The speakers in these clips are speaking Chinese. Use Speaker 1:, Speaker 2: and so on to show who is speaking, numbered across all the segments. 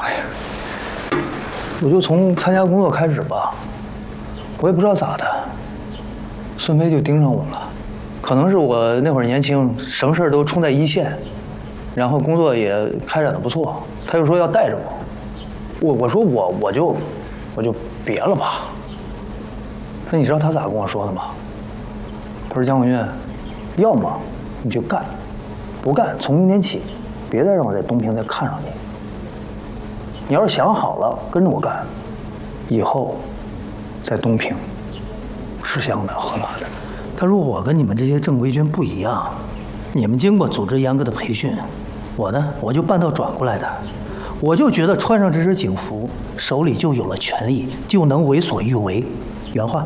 Speaker 1: 哎呀，我就从参加工作开始吧，我也不知道咋的，孙飞就盯上我了。可能是我那会儿年轻，什么事儿都冲在一线，然后工作也开展的不错，他就说要带着我。我说我就别了吧。那你知道他咋跟我说的吗？他说江文月，要么你就干，不干从明天起，别再让我在东平再看上你。你要是想好了跟着我干，以后在东平吃香的喝辣的。他说我跟你们这些正规军不一样，你们经过组织严格的培训，我呢我就半道转过来的。我就觉得穿上这身警服，手里就有了权力，就能为所欲为。原话。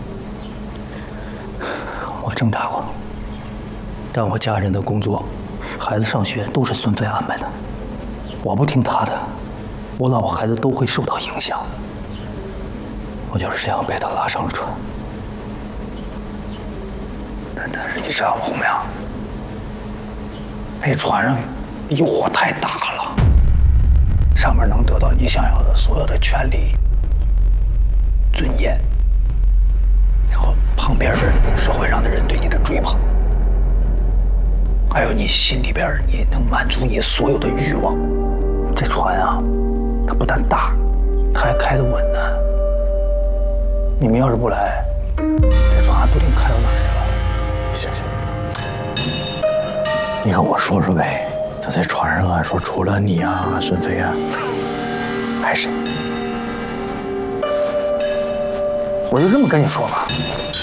Speaker 1: 我挣扎过，但我家人的工作、孩子上学都是孙飞安排的，我不听他的，我老婆孩子都会受到影响。我就是这样被他拉上了船。但是你知道吗，洪亮，那船上诱惑太大了，上面能得到你想要的所有的权利、尊严，然后旁边是社会上的人对你的追捧，还有你心里边你能满足你所有的欲望。这船啊，它不但大，它还开得稳呢。你们要是不来，这船还不定开到哪儿去了。
Speaker 2: 行，你跟我说说呗，咱在船上啊，说除了你啊，孙飞啊，还谁？
Speaker 1: 我就这么跟你说吧，